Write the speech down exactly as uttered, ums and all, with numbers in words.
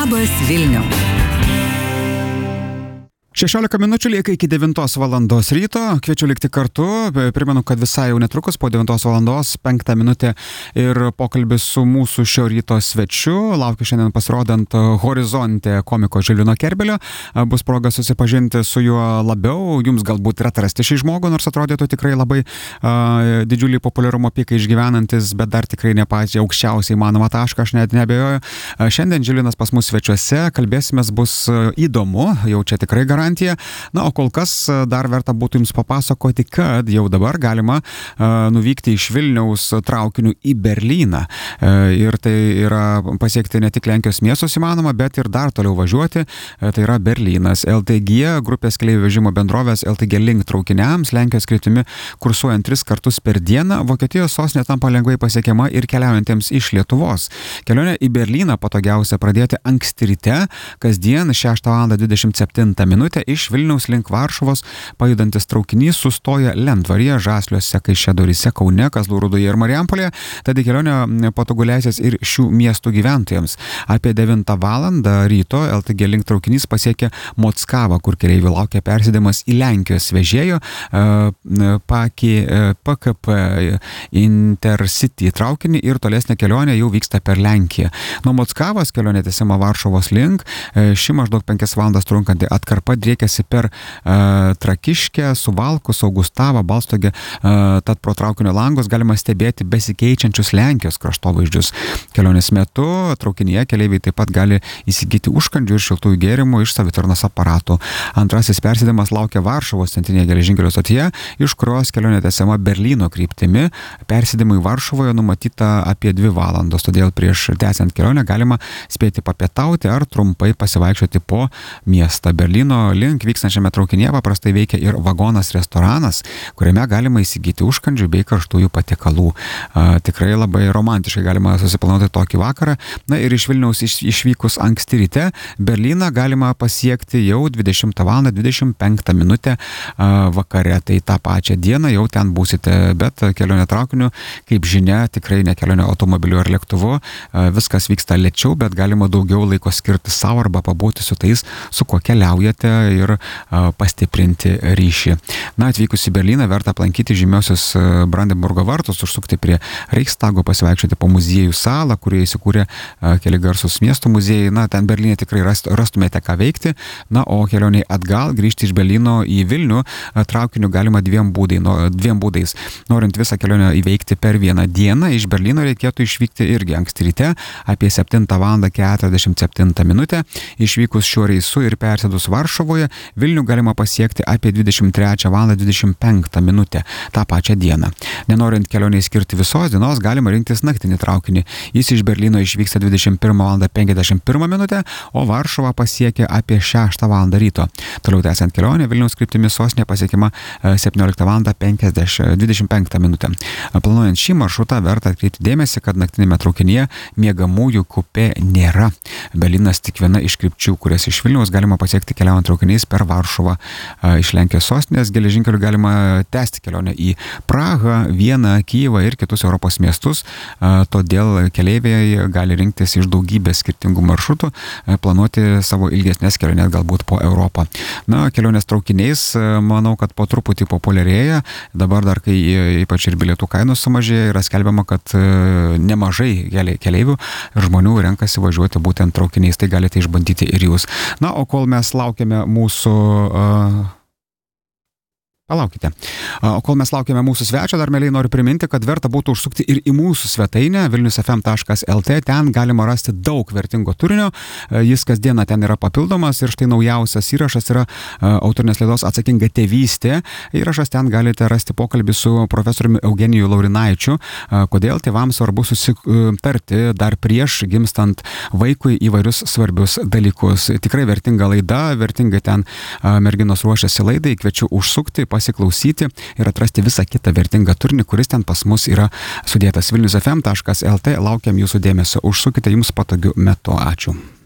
Labas Vilniau. šešiolika minučių lieka iki devintos valandos ryto. Kviečiu likti kartu. Primenu, kad visai jau netrukus po devintos valandos penktą minutę ir pokalbis su mūsų šio ryto svečiu. Laukiu šiandien pasirodant Horizonte komiko Žilvino Kerbelio. Bus proga susipažinti su juo labiau. Jums galbūt ir atrasti šį žmogų, nors atrodytų tikrai labai uh, didžiulį populiarumo piką išgyvenantis, bet dar tikrai ne pačią aukščiausiai įmanomą tašką, aš net neabejoju. Uh, šiandien Žilvinas pas mus svečiuose. Kalbėsimės bus uh, įdomu, jau čia tikrai garantija. Na, o kol kas dar verta būtų jums papasakoti, kad jau dabar galima uh, nuvykti iš Vilniaus traukiniu į Berlyną. Uh, ir tai yra pasiekti ne tik Lenkijos miestus įmanoma, bet ir dar toliau važiuoti. Uh, tai yra Berlynas. L T G grupės keleivių vežimo bendrovės L T G Link traukiniams Lenkijos kryptimi kursuojant tris kartus per dieną. Vokietijos sostinė tampa lengvai pasiekiama ir keliaujantiems iš Lietuvos. Kelionę į Berlyną patogiausia pradėti anksti ryte, kasdien šeštą valandą dvidešimt septintą minutę. Iš Vilniaus link Varšuvos pajudantis traukinys sustoja Lentvaryje, Žasliuose, Kaišiadoryse, Kaune, Kazlų Rūdoje ir Marijampolėje, tad į kelionę patogu leisis ir šių miestų gyventojams. Apie devintą valandą ryto L T G Link traukinys pasiekia Mockavą, kur keleivių laukia persėdimas į Lenkijos vežėjo P K P Intercity traukinį ir tolesnė kelionė jau vyksta per Lenkiją. Nuo Mockavos kelionė tęsiama Varšuvos link, ši maždaug penkias valandas trunkanti atkarpa driekiasi per uh, Trakiškę, Suvalkus, Augustavą, Balstogę, uh, tad pro traukinio langus galima stebėti besikeičiančius Lenkijos kraštovaizdžius. Kelionės metu traukinyje keleiviai taip pat gali įsigyti užkandžių ir šiltųjų gėrimų iš savitarnos aparatų. Antrasis persėdimas laukia Varšuvos centrinėje geležinkelio stotyje, iš kurios kelionė tęsiama Berlyno kryptimi. Persėdimui Varšuvoje numatyta apie dvi valandos, todėl prieš tęsiant kelionę galima spėti papietauti ar trumpai pasivaikščioti po miestą. Berlyno link vykstančiame traukinyje paprastai veikia ir vagonas restoranas, kuriame galima įsigyti užkandžių bei karštųjų patiekalų. A, tikrai labai romantiškai galima susiplanuoti tokį vakarą. Na ir iš Vilniaus iš, išvykus anksti ryte, Berlyną galima pasiekti jau dvidešimtą valandą dvidešimt penktą minutę a, vakare. Tai tą pačią dieną jau ten būsite, bet kelionė traukiniu, kaip žinia, tikrai ne kelionė automobiliu ar lėktuvu. A, viskas vyksta lėčiau, bet galima daugiau laiko skirti savo arba pabūti su tais, su kuo keliaujate ir a, pastiprinti ryšį. Na, atvykus į Berlyną verta aplankyti žymiosius Brandenburgo vartus, užsukti prie Reichstago, pasivaikščioti po muziejų salą, kurioje įsikūrė a, keli garsus miestų muziejai. Na, ten Berlyne tikrai rast, rastumėte ką veikti. Na, o kelioniai atgal, grįžti iš Berlyno į Vilnių a, traukiniu galima dviem, būdai, no, dviem būdais. Norint visą kelionę įveikti per vieną dieną, iš Berlyno reikėtų išvykti irgi anksti ryte, apie septintą valandą keturiasdešimt septintą minutę. Išvykus šiuo reisu ir persėdus Varšuvoje, Vilnių galima pasiekti apie dvidešimt trečią valandą dvidešimt penktą minutę tą pačią dieną. Nenorint kelionėje skirti visos dienos, galima rinktis naktinį traukinį. Jis iš Berlyno išvyksta dvidešimt pirmą valandą penkiasdešimt pirmą minutę, o Varšuvą pasiekia apie šeštą valandą ryto. Toliau tęsiant kelionę, Vilniaus kryptimi sostinė pasiekiama septynioliktą valandą dvidešimt penktą minutę. Planuojant šį maršrutą verta atkreipti dėmesį, kad naktinėme traukinyje miegamųjų kupė nėra. Berlynas tik viena iš krypčių, kurias iš Vilniaus galima pasiekti keliaujant traukiniais per Varšuvą. Iš Lenkijos sostinės geležinkeliu galima tęsti kelionę į Prahą, Vieną, Kyjivą ir kitus Europos miestus, todėl keleiviai gali rinktis iš daugybės skirtingų maršrutų, planuoti savo ilgesnės keliones galbūt po Europą. Na, kelionės traukiniais, manau, kad po truputį populiarėja. Dabar dar, kai ypač ir bilietų kainos sumažėja, yra skelbiama, kad nemažai keleivių ir žmonių renkasi važiuoti būtent traukiniais. Tai galite išbandyti ir jūs. Na, o kol mes laukiame mūsų... Uh, Palaukite. O kol mes laukiame mūsų svečio, dar mieliai noriu priminti, kad verta būtų užsukti ir į mūsų svetainę vilnius f m taškas l t. Ten galima rasti daug vertingo turinio. Jis kasdieną ten yra papildomas ir štai naujausias įrašas yra autorinės laidos Atsakinga tėvystė. Įrašas ten galite rasti pokalbį su profesoriumi Eugeniju Laurinaičiu, kodėl tėvams svarbu susitarti dar prieš gimstant vaikui įvairius svarbius dalykus. Tikrai vertinga laida, vertingai ten merginos ruošiasi laidai, kviečiu užsukti, pasiklausyti ir atrasti visą kitą vertingą turinį, kuris ten pas mus yra sudėtas. vilnius f m taškas l t. Laukiam jūsų dėmesio. Užsukite jums patogiu metu. Ačiū.